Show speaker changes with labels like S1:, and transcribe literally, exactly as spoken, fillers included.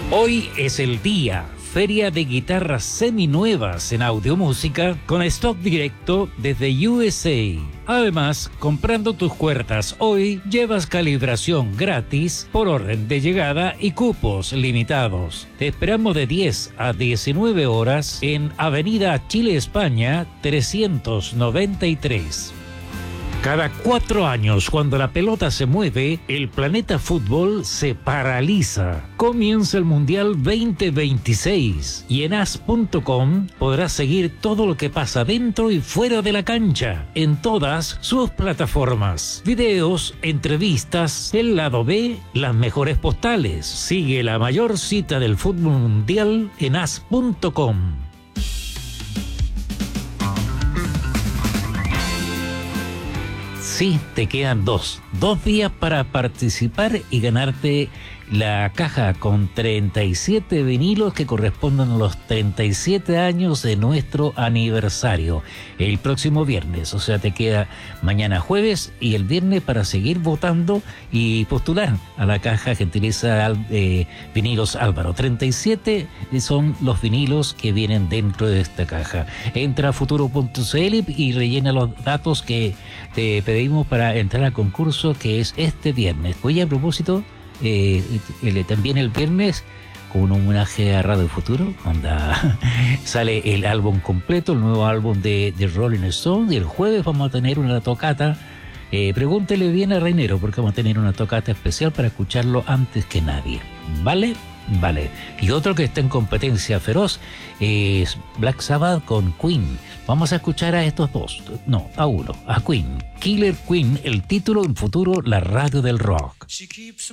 S1: Hoy es el día. Feria de guitarras seminuevas en Audiomúsica con stock directo desde U S A. Además, comprando tus cuerdas hoy, llevas calibración gratis por orden de llegada y cupos limitados. Te esperamos de diez a diecinueve horas en Avenida Chile, España, trescientos noventa y tres. Cada cuatro años, cuando la pelota se mueve, el planeta fútbol se paraliza. Comienza el Mundial veinte veintiséis y en as punto com podrás seguir todo lo que pasa dentro y fuera de la cancha, en todas sus plataformas. Videos, entrevistas, el lado B, las mejores postales. Sigue la mayor cita del fútbol mundial en as punto com. Sí, te quedan dos. Dos días para participar y ganarte la caja con treinta y siete vinilos que corresponden a los treinta y siete años de nuestro aniversario. El próximo viernes, o sea, te queda mañana jueves y el viernes para seguir votando y postular a la caja gentileza eh, Vinilos Álvaro. treinta y siete son los vinilos que vienen dentro de esta caja. Entra a futuro punto c l y rellena los datos que te pedimos para entrar al concurso, que es este viernes. Oye, a propósito, eh, el, también el viernes, con un homenaje a Radio Futuro, onda, sale el álbum completo, el nuevo álbum de, de Rolling Stone, y el jueves vamos a tener una tocata. Eh, pregúntele bien a Reinero, porque vamos a tener una tocata especial para escucharlo antes que nadie. ¿Vale? Vale. Y otro que está en competencia feroz es Black Sabbath con Queen. Vamos a escuchar a estos dos. No, a uno. A Queen. Killer Queen, el título en futuro, la radio del rock.